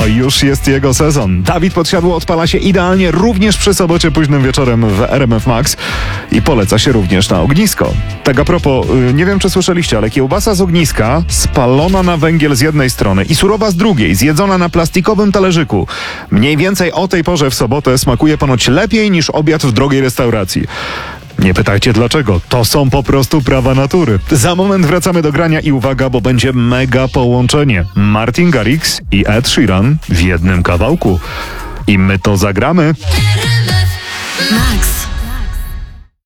już jest jego sezon. Dawid Podsiadło odpala się idealnie również przy sobocie późnym wieczorem w RMF Max i poleca się również na ognisko. Tak a propos, nie wiem czy słyszeliście, ale kiełbasa z ogniska spalona na węgiel z jednej strony i surowa z drugiej, zjedzona na plastikowym talerzyku. Mniej więcej o tej porze w sobotę smakuje ponoć lepiej niż obiad w drogiej restauracji. Nie pytajcie dlaczego, to są po prostu prawa natury. Za moment wracamy do grania i uwaga, bo będzie mega połączenie. Martin Garrix i Ed Sheeran w jednym kawałku. I my to zagramy. Max.